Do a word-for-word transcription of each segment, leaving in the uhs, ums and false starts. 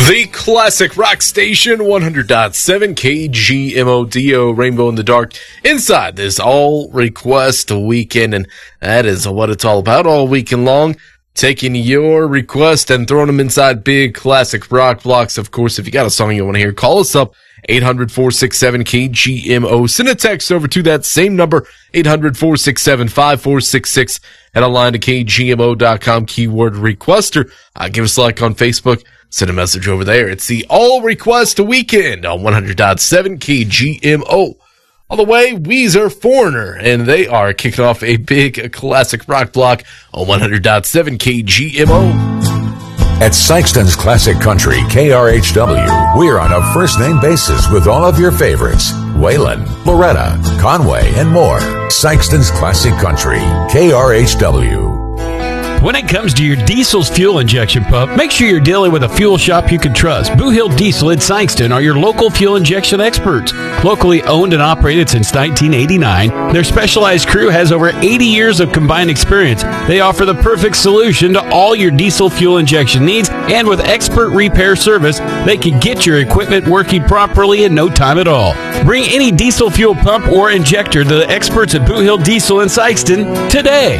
The classic rock station, one hundred point seven K G M O D O, Rainbow in the Dark, inside this all request weekend. And that is what it's all about all weekend long. Taking your request and throwing them inside big classic rock blocks. Of course, if you got a song you want to hear, call us up, eight hundred, four six seven, K G M O. Send a text over to that same number, eight hundred, four six seven, five four six six, and online to K G M O dot com, keyword requester. Uh, give us a like on Facebook. Send a message over there. It's the All Request Weekend on one hundred point seven K G M O. On the way, Weezer, Foreigner, and they are kicking off a big classic rock block on one hundred point seven K G M O. At Sykeston's Classic Country, K R H W, we're on a first-name basis with all of your favorites. Waylon, Loretta, Conway, and more. Sykeston's Classic Country, K R H W. When it comes to your diesel's fuel injection pump, make sure you're dealing with a fuel shop you can trust. Boo Hill Diesel in Sykeston are your local fuel injection experts. Locally owned and operated since nineteen eighty-nine, their specialized crew has over eighty years of combined experience. They offer the perfect solution to all your diesel fuel injection needs, and with expert repair service, they can get your equipment working properly in no time at all. Bring any diesel fuel pump or injector to the experts at Boo Hill Diesel in Sykeston today.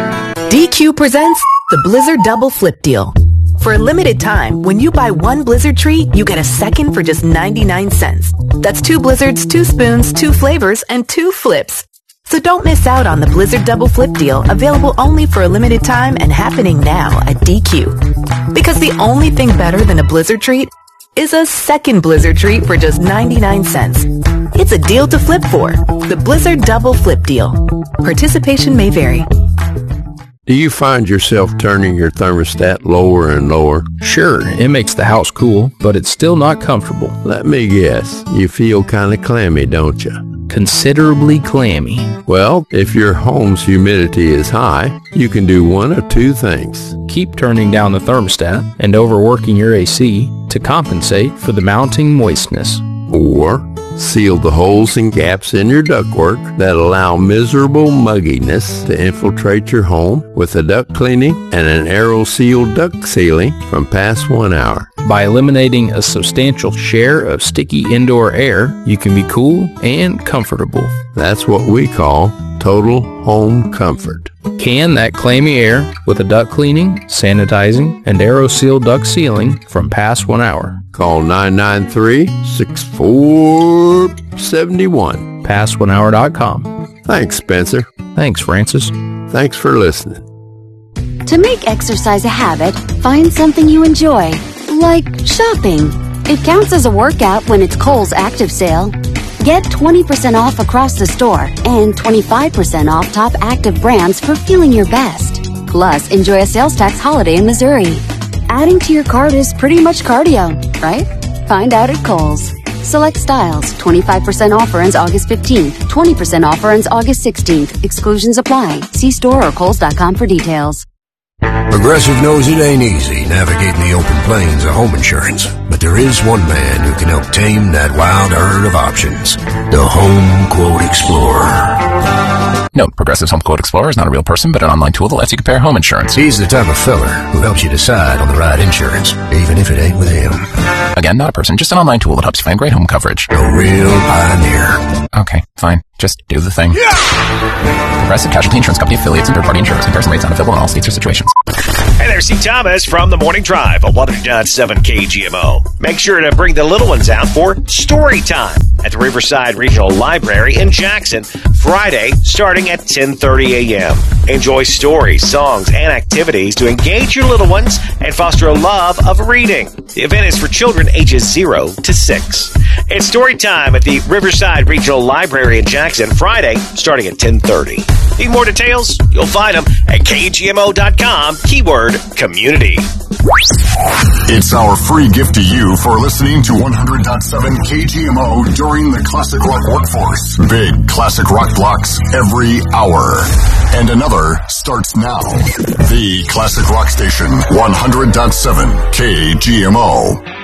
D Q presents the Blizzard Double Flip Deal. For a limited time, when you buy one Blizzard treat, you get a second for just ninety-nine cents. That's two Blizzards, two spoons, two flavors, and two flips. So don't miss out on the Blizzard Double Flip Deal, available only for a limited time and happening now at D Q. Because the only thing better than a Blizzard treat is a second Blizzard treat for just ninety-nine cents. It's a deal to flip for. The Blizzard Double Flip Deal. Participation may vary. Do you find yourself turning your thermostat lower and lower? Sure, it makes the house cool, but it's still not comfortable. Let me guess, you feel kind of clammy, don't you? Considerably clammy. Well, if your home's humidity is high, you can do one of two things. Keep turning down the thermostat and overworking your A C to compensate for the mounting moistness. Or seal the holes and gaps in your ductwork that allow miserable mugginess to infiltrate your home with a duct cleaning and an AeroSeal duct sealing from Past One Hour. By eliminating a substantial share of sticky indoor air, you can be cool and comfortable. That's what we call total home comfort. Can that clammy air with a duct cleaning, sanitizing, and AeroSeal duct sealing from Past One Hour. Call nine nine three, six four seven one. past one hour dot com. Thanks, Spencer. Thanks, Francis. Thanks for listening. To make exercise a habit, find something you enjoy, like shopping. It counts as a workout when it's Kohl's Active Sale. Get twenty percent off across the store and twenty-five percent off top active brands for feeling your best. Plus, enjoy a sales tax holiday in Missouri. Adding to your cart is pretty much cardio, right? Find out at Kohl's. Select styles. twenty-five percent offer ends August fifteenth. twenty percent offer ends August sixteenth. Exclusions apply. See store or kohls dot com for details. Progressive knows it ain't easy navigating the open plains of home insurance, but there is one man who can help tame that wild herd of options. The Home Quote Explorer. Note, Progressive's Home Quote Explorer is not a real person, but an online tool that lets you compare home insurance. He's the type of feller who helps you decide on the right insurance, even if it ain't with him. Again, not a person, just an online tool that helps you find great home coverage. A real pioneer. Okay, fine. Just do the thing. Yeah! Progressive Casualty Insurance Company affiliates and third-party insurers. Comparison rates not available in all states or situations. Hey there, C. Thomas from the Morning Drive on one hundred point seven K G M O. Make sure to bring the little ones out for story time at the Riverside Regional Library in Jackson, Friday, starting at ten thirty a.m. Enjoy stories, songs, and activities to engage your little ones and foster a love of reading. The event is for children ages zero to six. It's story time at the Riverside Regional Library in Jackson, Friday, starting at ten thirty. Need more details? You'll find them at K G M O dot com, keyword community. It's our free gift to you for listening to one hundred point seven K G M O during the Classic Rock Workforce. Big Classic Rock blocks every hour. And another starts now. The Classic Rock Station, one hundred point seven K G M O.